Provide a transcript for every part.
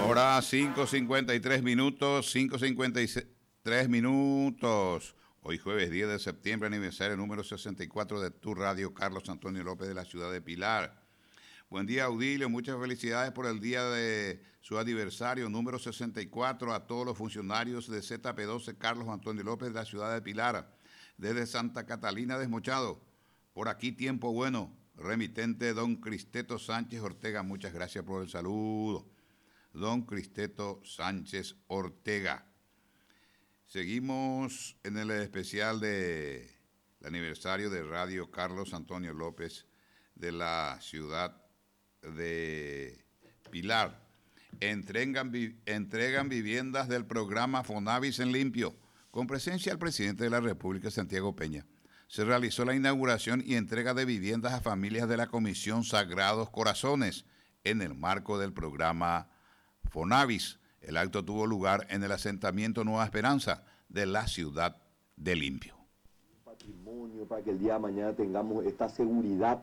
Ahora 5:53 minutos, 5:53 minutos. Hoy jueves 10 de septiembre, aniversario número 64 de tu radio, Carlos Antonio López de la ciudad de Pilar. Buen día, Audilio, muchas felicidades por el día de su aniversario número 64 a todos los funcionarios de ZP12 Carlos Antonio López de la ciudad de Pilar. Desde Santa Catalina Desmochado, por aquí tiempo bueno, remitente don Cristeto Sánchez Ortega, muchas gracias por el saludo. Don Cristeto Sánchez Ortega. Seguimos en el especial del aniversario de Radio Carlos Antonio López de la ciudad de Pilar. Entregan viviendas del programa Fonavis en Limpio, con presencia del presidente de la República, Santiago Peña. Se realizó la inauguración y entrega de viviendas a familias de la Comisión Sagrados Corazones en el marco del programa Fonavis. El acto tuvo lugar en el asentamiento Nueva Esperanza de la ciudad de Limpio. Patrimonio para que el día de mañana tengamos esta seguridad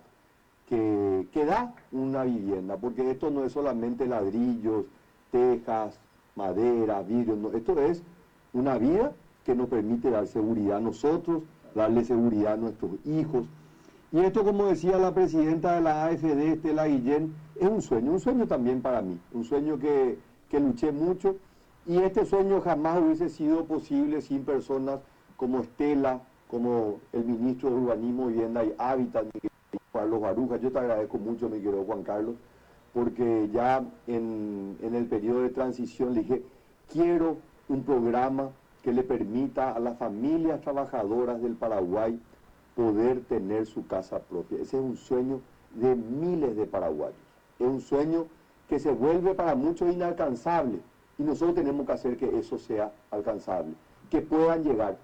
que da una vivienda, porque esto no es solamente ladrillos, tejas, madera, vidrio, no, esto es una vida que nos permite dar seguridad a nosotros, darle seguridad a nuestros hijos. Y esto, como decía la presidenta de la AFD, Estela Guillén, es un sueño también para mí, un sueño que luché mucho, y este sueño jamás hubiese sido posible sin personas como Estela, como el ministro de Urbanismo, Vivienda y Hábitat, Carlos Baruja. Yo te agradezco mucho, mi querido Juan Carlos, porque ya en el periodo de transición le dije, quiero un programa que le permita a las familias trabajadoras del Paraguay poder tener su casa propia. Ese es un sueño de miles de paraguayos. Es un sueño que se vuelve para muchos inalcanzable, y nosotros tenemos que hacer que eso sea alcanzable, que puedan llegar.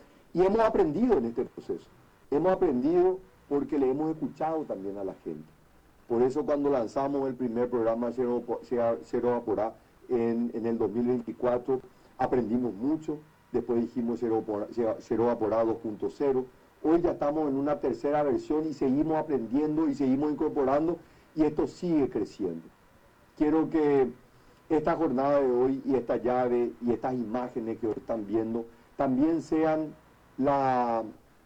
Y hemos aprendido en este proceso. Hemos aprendido porque le hemos escuchado también a la gente. Por eso cuando lanzamos el primer programa Cero Vaporá en el 2024, aprendimos mucho. Después dijimos Cero Vaporá 2.0. Hoy ya estamos en una tercera versión y seguimos aprendiendo y seguimos incorporando, y esto sigue creciendo. Quiero que esta jornada de hoy y esta llave y estas imágenes que hoy están viendo también sean la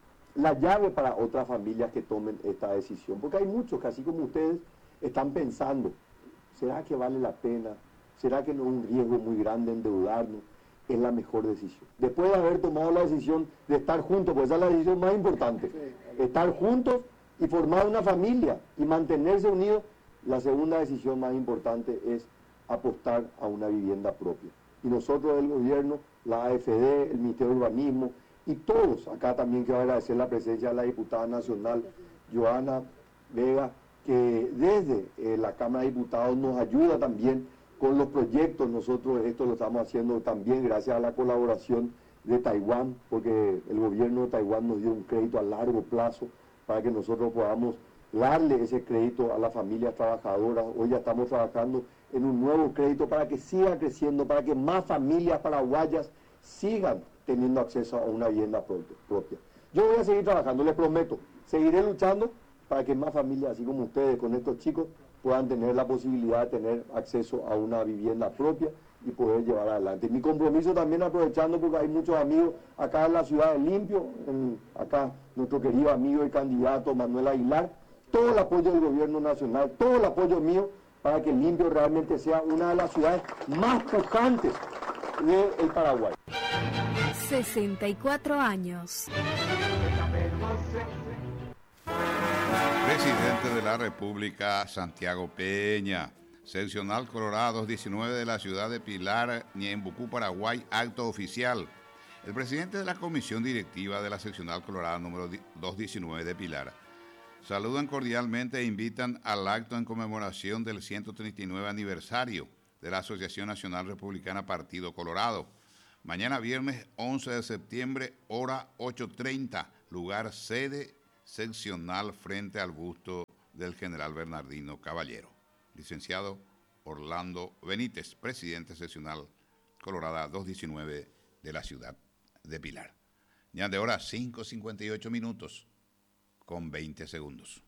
llave para otras familias que tomen esta decisión. Porque hay muchos que, así como ustedes, están pensando, ¿será que vale la pena? ¿Será que no es un riesgo muy grande endeudarnos? Es la mejor decisión. Después de haber tomado la decisión de estar juntos, pues esa es la decisión más importante, estar juntos y formar una familia y mantenerse unidos. La segunda decisión más importante es apostar a una vivienda propia. Y nosotros, el gobierno, la AFD, el Ministerio de Urbanismo y todos, acá también quiero agradecer la presencia de la diputada nacional, Joana Vega, que desde la Cámara de Diputados nos ayuda también con los proyectos. Nosotros esto lo estamos haciendo también gracias a la colaboración de Taiwán, porque el gobierno de Taiwán nos dio un crédito a largo plazo para que nosotros podamos darle ese crédito a las familias trabajadoras. Hoy ya estamos trabajando en un nuevo crédito para que siga creciendo, para que más familias paraguayas sigan teniendo acceso a una vivienda propia. Yo voy a seguir trabajando, les prometo, seguiré luchando para que más familias, así como ustedes, con estos chicos, puedan tener la posibilidad de tener acceso a una vivienda propia y poder llevar adelante. Mi compromiso también, aprovechando porque hay muchos amigos acá en la ciudad de Limpio, acá nuestro querido amigo y candidato Manuel Aguilar, todo el apoyo del gobierno nacional, todo el apoyo mío para que Limpio realmente sea una de las ciudades más pujantes del Paraguay. 64 años. Presidente de la República, Santiago Peña. Seccional Colorado 219 de la ciudad de Pilar, Ñembucú, Paraguay, acto oficial. El presidente de la Comisión Directiva de la Seccional Colorado número 219 de Pilar saludan cordialmente e invitan al acto en conmemoración del 139 aniversario de la Asociación Nacional Republicana Partido Colorado. Mañana viernes 11 de septiembre, hora 8:30, lugar sede seccional frente al busto del general Bernardino Caballero. Licenciado Orlando Benítez, presidente seccional Colorado 219 de la ciudad de Pilar. Ya de hora 5:58 minutos con 20 segundos.